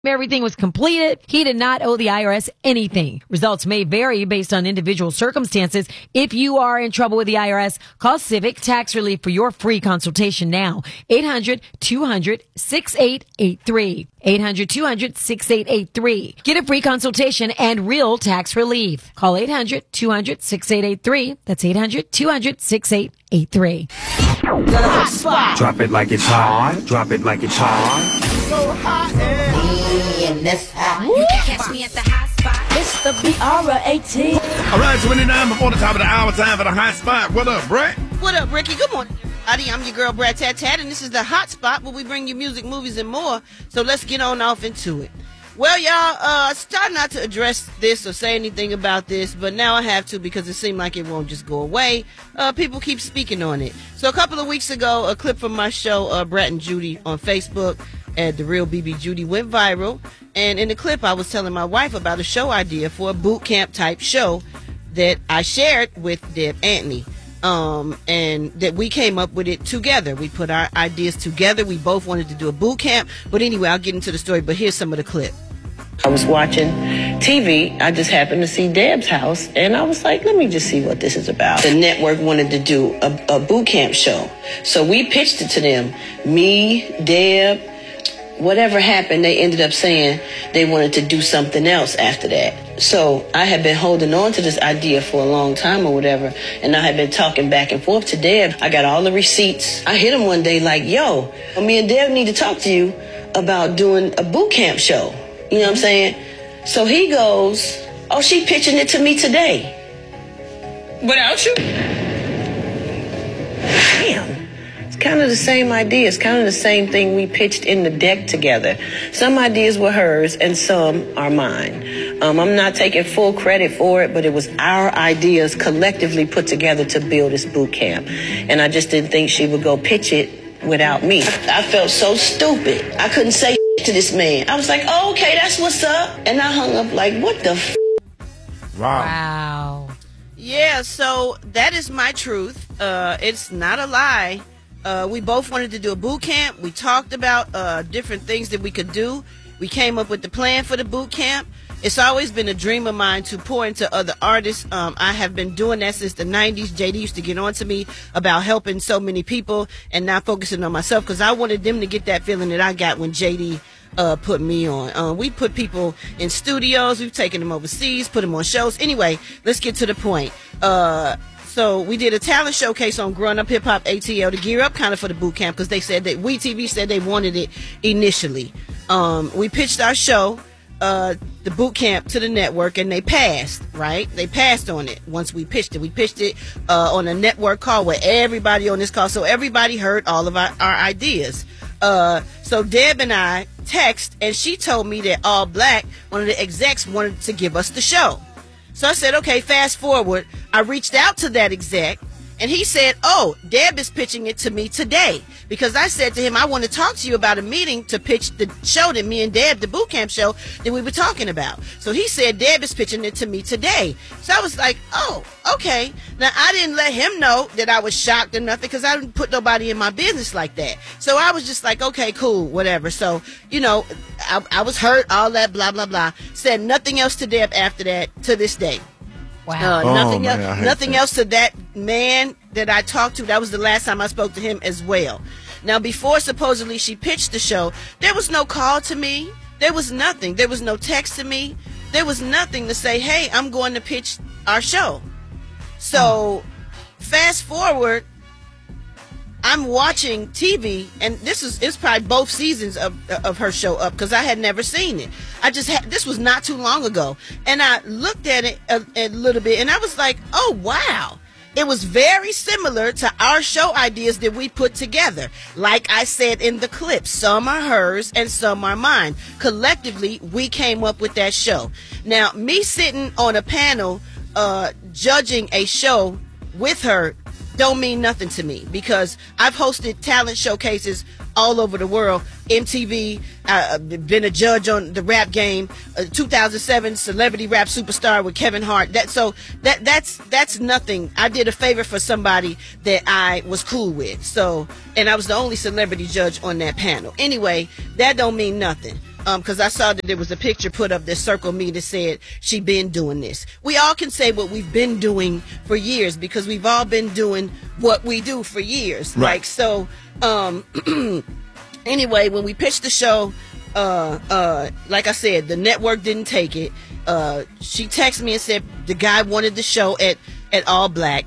everything was completed, he did not owe the IRS anything. Results may vary based on individual circumstances. If you are in trouble with the IRS, call Civic Tax Relief for your free consultation now. 800-200-6883. 800-200-6883. Get a free consultation and real tax relief. Call 800-200-6883. That's 800-200-6883. Drop it like it's hot. Drop it like it's hot. So hot and that's hot. You can catch me at the hot spot. It's the BR18. All right, 29 before the top of the hour, time for the hot spot. What up, Brett? What up, Ricky? Good morning, everybody. I'm your girl, Brad Tat Tat, and this is the hot spot where we bring you music, movies, and more. So let's get on off into it. Well, y'all, starting not to address this or say anything about this, but now I have to because it seemed like it won't just go away. People keep speaking on it. So a couple of weeks ago, a clip from my show, Brett and Judy on Facebook at The Real BB Judy went viral. And in the clip, I was telling my wife about a show idea for a boot camp type show that I shared with Deb Antony. And that we came up with it together. We put our ideas together. We both wanted to do a boot camp. But anyway, I'll get into the story, but here's some of the clip. I was watching TV. I just happened to see Deb's house, and I was like, let me just see what this is about. The network wanted to do a boot camp show. So we pitched it to them. Me, Deb, whatever happened, they ended up saying they wanted to do something else after that. So I had been holding on to this idea for a long time or whatever, and I had been talking back and forth to Deb. I got all the receipts. I hit him one day like, yo, me and Deb need to talk to you about doing a boot camp show. You know what I'm saying? So he goes, oh, she pitching it to me today. Without you? Damn. It's kind of the same idea. It's kind of the same thing we pitched in the deck together. Some ideas were hers and some are mine. I'm not taking full credit for it, but it was our ideas collectively put together to build this boot camp. And I just didn't think she would go pitch it without me. I felt so stupid. I couldn't say to this man. I was like, oh, okay, that's what's up. And I hung up like, what the f? Wow. Yeah, so that is my truth. It's not a lie. We both wanted to do a boot camp. We talked about different things that we could do. We came up with the plan for the boot camp. It's always been a dream of mine to pour into other artists. I have been doing that since the 90s. JD used to get on to me about helping so many people and not focusing on myself because I wanted them to get that feeling that I got when JD put me on. We put people in studios. We've taken them overseas, put them on shows. Anyway, let's get to the point. So we did a talent showcase on Growing Up Hip Hop ATL to gear up kind of for the boot camp because they said that WeTV said they wanted it initially. We pitched our show, the boot camp, to the network, and they passed, right? They passed on it once we pitched it. We pitched it on a network call where everybody on this call, so everybody heard all of our ideas. So Deb and I text, and she told me that All Black, one of the execs, wanted to give us the show. So I said, okay, fast forward. I reached out to that exec, and he said, oh, Deb is pitching it to me today. Because I said to him, I want to talk to you about a meeting to pitch the show that me and Deb, the boot camp show, that we were talking about. So he said, Deb is pitching it to me today. So I was like, oh, okay. Now, I didn't let him know that I was shocked or nothing because I didn't put nobody in my business like that. So I was just like, okay, cool, whatever. So, you know, I was hurt, all that, blah, blah, blah. Said nothing else to Deb after that to this day. Wow. Nothing else to that man that I talked to. That was the last time I spoke to him as well. Now, before supposedly she pitched the show, there was no call to me. There was nothing. There was no text to me. There was nothing to say, hey, I'm going to pitch our show. So fast forward, I'm watching TV, and it's probably both seasons of her show up because I had never seen it. This was not too long ago, and I looked at it a little bit, and I was like, oh wow, it was very similar to our show ideas that we put together. Like I said in the clip, some are hers and some are mine. Collectively, we came up with that show. Now, me sitting on a panel judging a show with her don't mean nothing to me because I've hosted talent showcases all over the world. MTV, been a judge on the Rap Game, 2007 Celebrity Rap Superstar with Kevin Hart. That's nothing. I did a favor for somebody that I was cool with. So, and I was the only celebrity judge on that panel. Anyway, that don't mean nothing. because I saw that there was a picture put up that circled me that said she been doing this. We all can say what we've been doing for years because we've all been doing what we do for years. Right. Like, so, anyway, when we pitched the show, like I said, the network didn't take it. She texted me and said the guy wanted the show at All Black.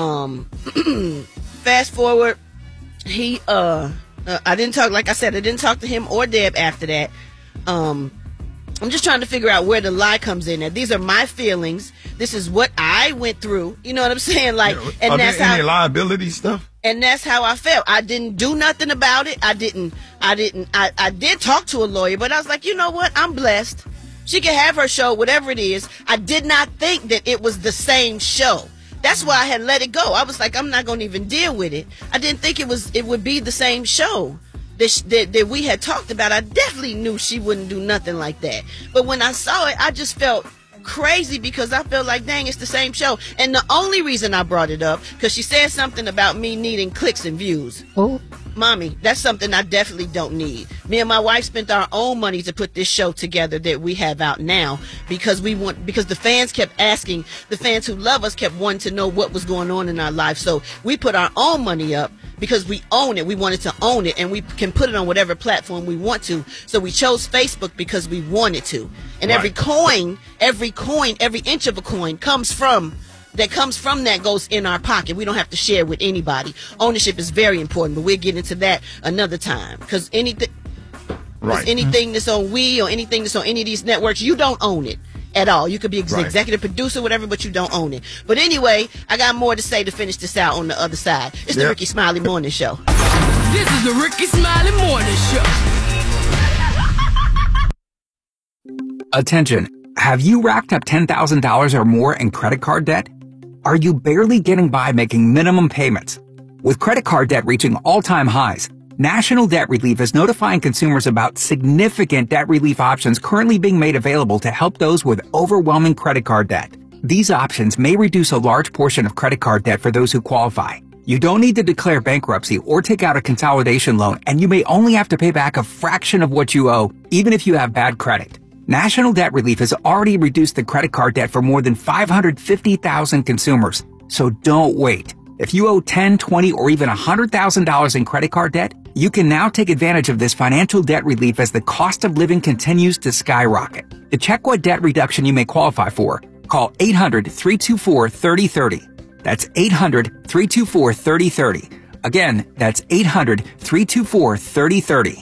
Fast forward, he I didn't talk, like I said, I didn't talk to him or Deb after that. I'm just trying to figure out where the lie comes in at. These are my feelings. This is what I went through. You know what I'm saying? Like, and Are that's there any how liability stuff? and that's how I felt. I didn't do nothing about it. I did talk to a lawyer, but I was like, you know what? I'm blessed. She can have her show, whatever it is. I did not think that it was the same show. That's why I had let it go. I was like, I'm not going to even deal with it. I didn't think it would be the same show that we had talked about. I definitely knew she wouldn't do nothing like that. But when I saw it, I just felt crazy because I felt like, dang, it's the same show. And the only reason I brought it up, because she said something about me needing clicks and views. Oh. Mommy, that's something I definitely don't need. Me and my wife spent our own money to put this show together that we have out now because the fans kept asking, the fans who love us kept wanting to know what was going on in our life. So we put our own money up because we own it. We wanted to own it, and we can put it on whatever platform we want to. So we chose Facebook because we wanted to. And every inch of a coin comes from that goes in our pocket. We don't have to share with anybody. Ownership is very important, but we'll get into that another time. Because anything that's on We or anything that's on any of these networks, you don't own it at all. You could be executive producer, whatever, but you don't own it. But anyway, I got more to say to finish this out on the other side. It's the Ricky Smiley Morning Show. This is the Ricky Smiley Morning Show. Attention. Have you racked up $10,000 or more in credit card debt? Are you barely getting by making minimum payments? With credit card debt reaching all-time highs, National Debt Relief is notifying consumers about significant debt relief options currently being made available to help those with overwhelming credit card debt. These options may reduce a large portion of credit card debt for those who qualify. You don't need to declare bankruptcy or take out a consolidation loan, and you may only have to pay back a fraction of what you owe, even if you have bad credit. National Debt Relief has already reduced the credit card debt for more than 550,000 consumers. So don't wait. If you owe $10, $20, or even $100,000 in credit card debt, you can now take advantage of this financial debt relief as the cost of living continues to skyrocket. To check what debt reduction you may qualify for, call 800-324-3030. That's 800-324-3030. Again, that's 800-324-3030.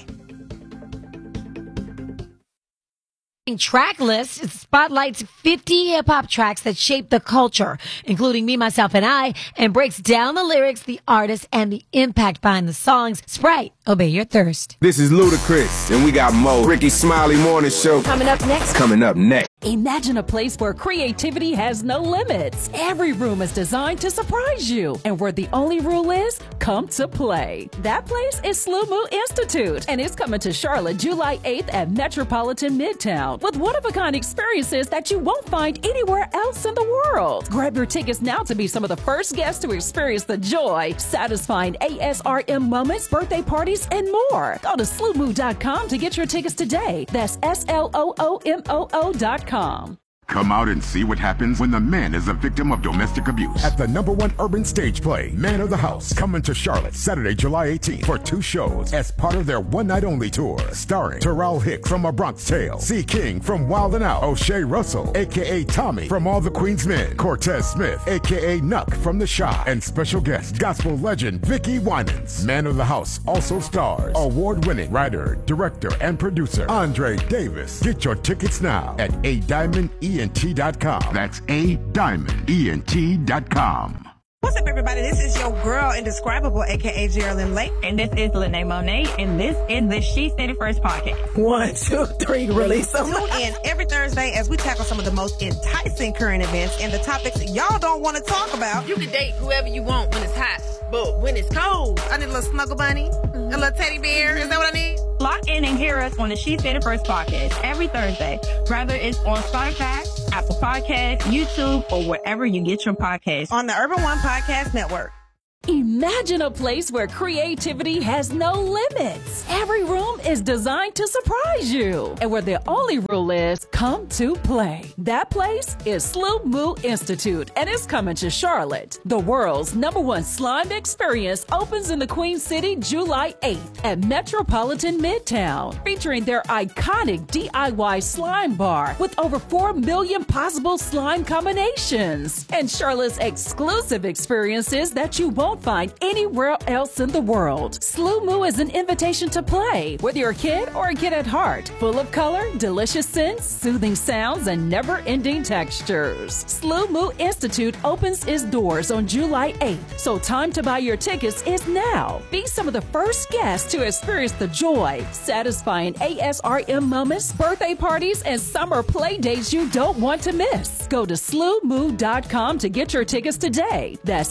Track list spotlights 50 hip-hop tracks that shape the culture, including Me, Myself, and I, and breaks down the lyrics, the artists, and the impact behind the songs. Sprite, obey your thirst. This is Ludacris, and we got more Ricky Smiley Morning Show. Coming up next. Imagine a place where creativity has no limits. Every room is designed to surprise you. And where the only rule is, come to play. That place is Slow Mo Institute. And it's coming to Charlotte July 8th at Metropolitan Midtown with one-of-a-kind experiences that you won't find anywhere else in the world. Grab your tickets now to be some of the first guests to experience the joy, satisfying ASRM moments, birthday parties, and more. Go to slowmoo.com to get your tickets today. That's SLOOMOO.com. Come out and see what happens when the man is a victim of domestic abuse. At the #1 urban stage play, Man of the House, coming to Charlotte Saturday, July 18th for 2 shows as part of their one-night-only tour. Starring Terrell Hicks from A Bronx Tale, C. King from Wild 'N Out, O'Shea Russell, a.k.a. Tommy from All the Queen's Men, Cortez Smith, a.k.a. Nuck from The Shy, and special guest, gospel legend Vicki Winans. Man of the House also stars award-winning writer, director, and producer Andre Davis. Get your tickets now at ADiamondEnt.com. That's ADiamondEnt.com. What's up, everybody? This is your girl, Indescribable, a.k.a. Geraldine Lake. And this is Lene Monet, and this is the She Said It First podcast. 1, 2, 3, release them. Tune in every Thursday as we tackle some of the most enticing current events and the topics y'all don't want to talk about. You can date whoever you want when it's hot, but when it's cold, I need a little snuggle bunny, a little teddy bear. Is that what I need? Lock in and hear us on the She Said It First podcast every Thursday, whether it's on Spotify, Apple Podcasts, YouTube, or wherever you get your podcasts. On the Urban One Podcast Network. Imagine a place where creativity has no limits. Every room is designed to surprise you. And where the only rule is come to play. That place is Slow Moo Institute, and it's coming to Charlotte. The world's #1 slime experience opens in the Queen City July 8th at Metropolitan Midtown, featuring their iconic DIY slime bar with over 4 million possible slime combinations. And Charlotte's exclusive experiences that you won't find anywhere else in the world. Slow Moo is an invitation to play, whether you're a kid or a kid at heart. Full of color, delicious scents, soothing sounds, and never-ending textures. Slow Moo Institute opens its doors on July 8th, so time to buy your tickets is now. Be some of the first guests to experience the joy, satisfying ASRM moments, birthday parties, and summer play dates you don't want to miss. Go to slowmoo.com to get your tickets today. That's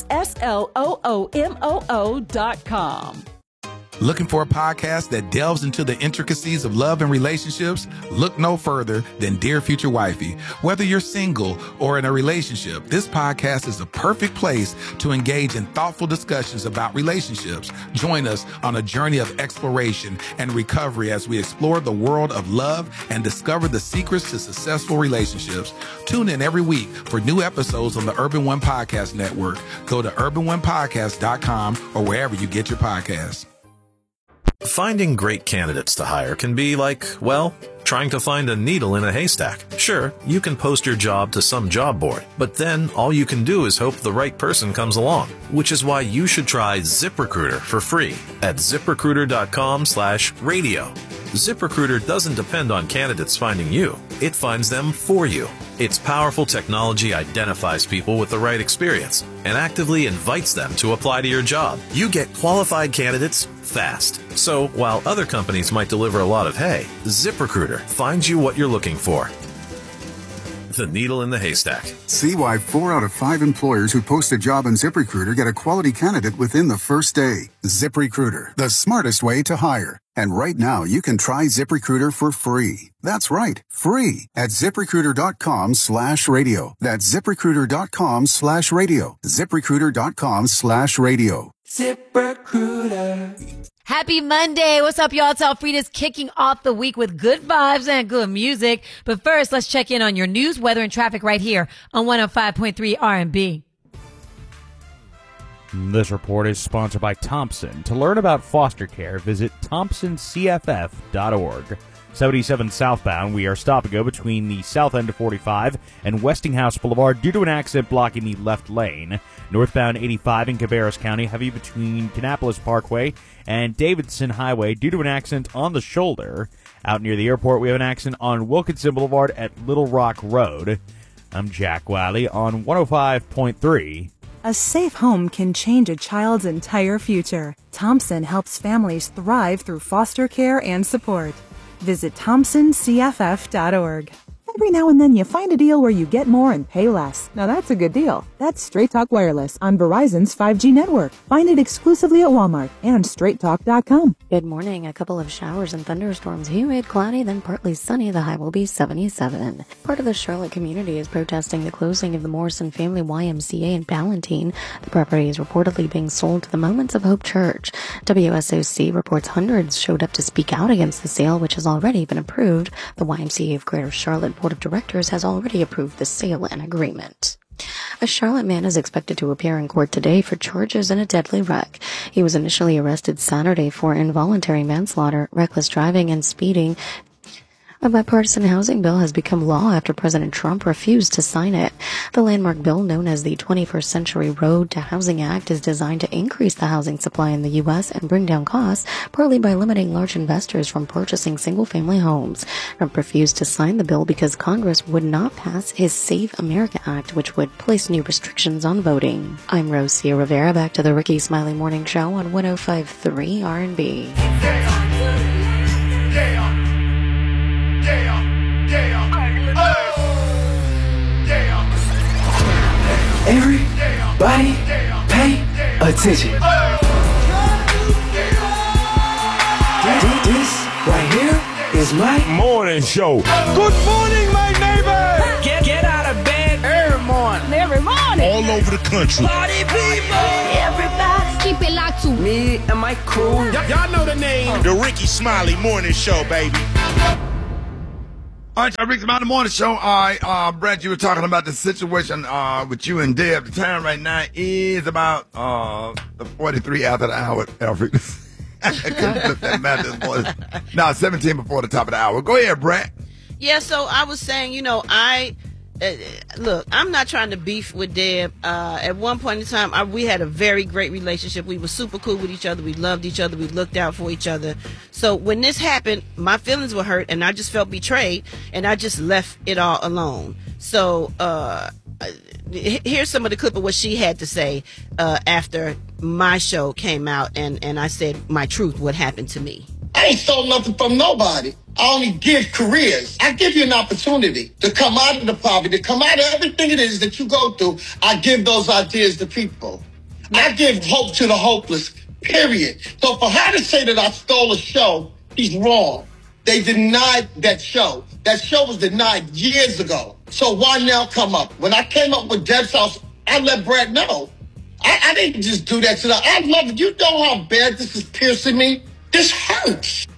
SLOOMOO.com. Looking for a podcast that delves into the intricacies of love and relationships? Look no further than Dear Future Wifey. Whether you're single or in a relationship, this podcast is the perfect place to engage in thoughtful discussions about relationships. Join us on a journey of exploration and recovery as we explore the world of love and discover the secrets to successful relationships. Tune in every week for new episodes on the Urban One Podcast Network. Go to urbanonepodcast.com or wherever you get your podcasts. Finding great candidates to hire can be like, well, trying to find a needle in a haystack. Sure, you can post your job to some job board, but then all you can do is hope the right person comes along, which is why you should try ZipRecruiter for free at ZipRecruiter.com/radio. ZipRecruiter doesn't depend on candidates finding you. It finds them for you. Its powerful technology identifies people with the right experience and actively invites them to apply to your job. You get qualified candidates fast. So while other companies might deliver a lot of hay, ZipRecruiter finds you what you're looking for. The needle in the haystack. See why 4 out of 5 employers who post a job on ZipRecruiter get a quality candidate within the first day. ZipRecruiter, the smartest way to hire. And right now, you can try ZipRecruiter for free. That's right, free at ZipRecruiter.com/radio. That's ZipRecruiter.com/radio. ZipRecruiter.com/radio. ZipRecruiter. Happy Monday. What's up, y'all? It's Alfreda's kicking off the week with good vibes and good music. But first, let's check in on your news, weather, and traffic right here on 105.3 R&B. This report is sponsored by Thompson. To learn about foster care, visit thompsoncff.org. 77 southbound, we are stop and go between the south end of 45 and Westinghouse Boulevard due to an accident blocking the left lane. Northbound 85 in Cabarrus County, heavy between Kannapolis Parkway and Davidson Highway due to an accident on the shoulder. Out near the airport, we have an accident on Wilkinson Boulevard at Little Rock Road. I'm Jack Wiley on 105.3. A safe home can change a child's entire future. Thompson helps families thrive through foster care and support. Visit thompsoncff.org. Every now and then you find a deal where you get more and pay less. Now that's a good deal. That's Straight Talk Wireless on Verizon's 5G network. Find it exclusively at Walmart and straighttalk.com. Good morning. A couple of showers and thunderstorms. Humid, cloudy, then partly sunny. The high will be 77. Part of the Charlotte community is protesting the closing of the Morrison Family YMCA in Ballantine. The property is reportedly being sold to the Moments of Hope Church. WSOC reports hundreds showed up to speak out against the sale, which has already been approved. The YMCA of Greater Charlotte Board of Directors has already approved the sale and agreement. A Charlotte man is expected to appear in court today for charges in a deadly wreck. He was initially arrested Saturday for involuntary manslaughter, reckless driving, and speeding. A bipartisan housing bill has become law after President Trump refused to sign it. The landmark bill, known as the 21st Century Road to Housing Act, is designed to increase the housing supply in the U.S. and bring down costs, partly by limiting large investors from purchasing single-family homes. Trump refused to sign the bill because Congress would not pass his Save America Act, which would place new restrictions on voting. I'm Rosia Rivera, back to the Ricky Smiley Morning Show on 105.3 R&B. Everybody pay attention. This right here is my morning show. Good morning, my neighbor. Get out of bed every morning. All over the country. Party people. Everybody siempre locked to Me and my crew. Y'all know the name. The Ricky Smiley Morning Show, baby. All right, Ricky Smiley Morning Show. All right, Brett, you were talking about the situation with you and Deb. The time right now is about 43 after the hour. I couldn't flip that math this morning. No, 17 before the top of the hour. Go ahead, Brett. Yeah, so I was saying, look, I'm not trying to beef with Deb. At one point in time, we had a very great relationship. We were super cool with each other. We loved each other. We looked out for each other. So when this happened, my feelings were hurt, and I just felt betrayed, and I just left it all alone. So here's some of the clip of what she had to say after my show came out, and I said my truth, what happened to me. I ain't stole nothing from nobody. I only give careers. I give you an opportunity to come out of the poverty, to come out of everything it is that you go through. I give those ideas to people. I give hope to the hopeless, period. So for her to say that I stole a show, she's wrong. They denied that show. That show was denied years ago. So why now come up? When I came up with Deb's House, I let Brad know. I didn't just do that to her. I love it. You know how bad this is piercing me? This hurts.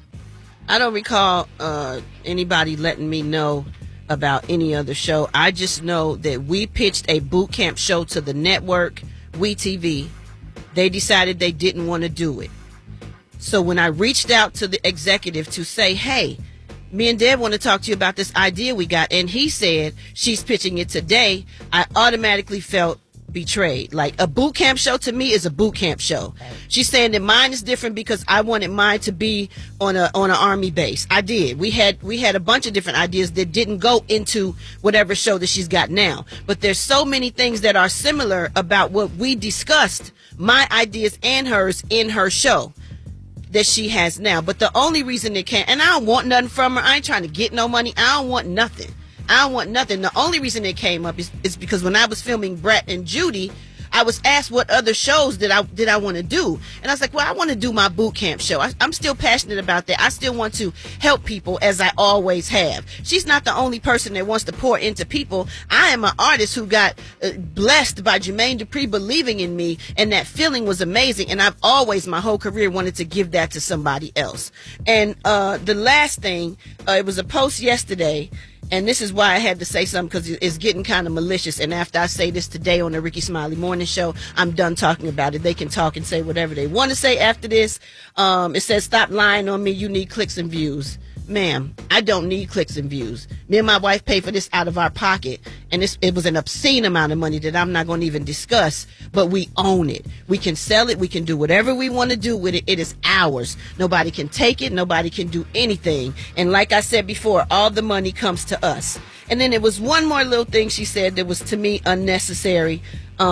I don't recall anybody letting me know about any other show. I just know that we pitched a boot camp show to the network, WeTV. They decided they didn't want to do it. So when I reached out to the executive to say, hey, me and Deb want to talk to you about this idea we got, and he said she's pitching it today, I automatically felt betrayed. Like, a boot camp show to me is a boot camp show. She's saying that mine is different because I wanted mine to be on an army base. I did. We had a bunch of different ideas that didn't go into whatever show that she's got now. But there's so many things that are similar about what we discussed, my ideas and hers, in her show that she has now. But the only reason it can't, and I don't want nothing from her. I ain't trying to get no money. I don't want nothing. I don't want nothing. The only reason it came up is because when I was filming Brett and Judy, I was asked what other shows did I want to do. And I was like, well, I want to do my boot camp show. I'm still passionate about that. I still want to help people, as I always have. She's not the only person that wants to pour into people. I am an artist who got blessed by Jermaine Dupri believing in me, and that feeling was amazing. And I've always, my whole career, wanted to give that to somebody else. And the last thing, it was a post yesterday, and this is why I had to say something, because it's getting kind of malicious. And after I say this today on the Ricky Smiley Morning Show, I'm done talking about it. They can talk and say whatever they want to say after this. It says, stop lying on me. You need clicks and views. Ma'am, I don't need clicks and views. Me and my wife pay for this out of our pocket, and it was an obscene amount of money that I'm not going to even discuss, but we own it. We can sell it. We can do whatever we want to do with it. It is ours. Nobody can take it. Nobody can do anything. And like I said before, all the money comes to us. And then there was one more little thing she said that was, to me, unnecessary.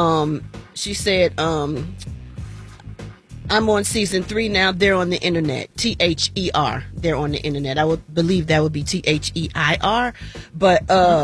She said, I'm on season 3 now. They're on the internet. THER. They're on the internet. I would believe that would be THEIR. But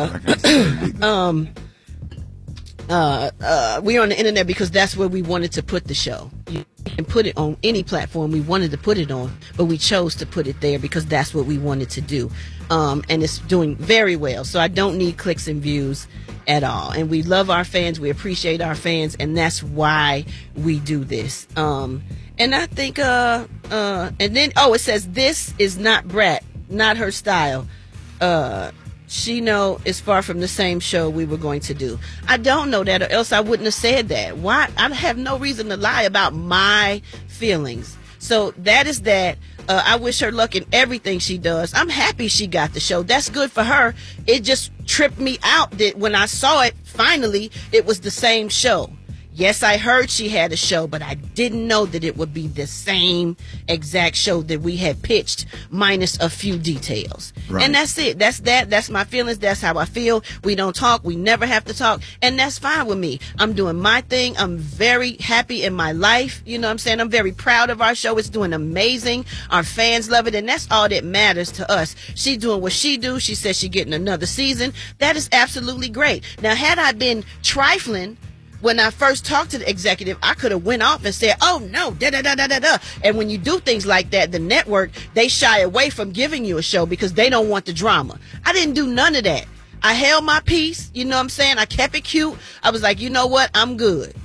we're on the internet because that's where we wanted to put the show. You can put it on any platform we wanted to put it on, but we chose to put it there because that's what we wanted to do. And it's doing very well. So I don't need clicks and views at all. And we love our fans. We appreciate our fans. And that's why we do this. And I think, and then, it says, this is not Brat, not her style. She know it's far from the same show we were going to do. I don't know that, or else I wouldn't have said that. Why? I have no reason to lie about my feelings. So that is that. I wish her luck in everything she does. I'm happy she got the show. That's good for her. It just tripped me out that when I saw it, finally, it was the same show. Yes, I heard she had a show, but I didn't know that it would be the same exact show that we had pitched, minus a few details. Right. And that's it. That's that. That's my feelings. That's how I feel. We don't talk. We never have to talk. And that's fine with me. I'm doing my thing. I'm very happy in my life. You know what I'm saying? I'm very proud of our show. It's doing amazing. Our fans love it. And that's all that matters to us. She doing what she do. She says she getting another season. That is absolutely great. Now, had I been trifling when I first talked to the executive, I could have went off and said, oh no, da-da-da-da-da-da. And when you do things like that, the network, they shy away from giving you a show because they don't want the drama. I didn't do none of that. I held my peace. You know what I'm saying? I kept it cute. I was like, you know what? I'm good.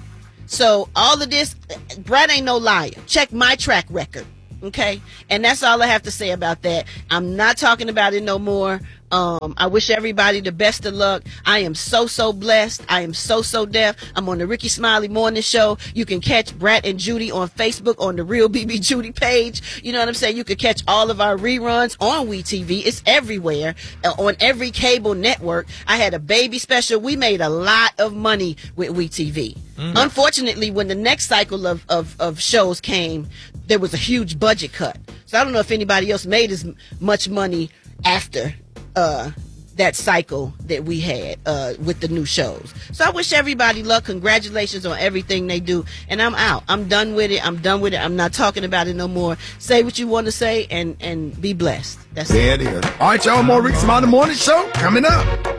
So all of this, Brad ain't no liar. Check my track record. Okay, and that's all I have to say about that. I'm not talking about it no more. I wish everybody the best of luck. I am so blessed. I am so deaf. I'm on the Ricky Smiley Morning Show. You can catch Brat and Judy on Facebook on the Real BB Judy page. You know what I'm saying? You can catch all of our reruns on WeTV. It's everywhere, on every cable network. I had a baby special. We made a lot of money with WeTV. Unfortunately, when the next cycle of shows came, there was a huge budget cut. So I don't know if anybody else made as much money after that cycle that we had with the new shows. So I wish everybody luck. Congratulations on everything they do. And I'm out. I'm done with it. I'm not talking about it no more. Say what you want to say and be blessed. That's it. There it is. All right, y'all. More Ricky Smiley Morning Show coming up.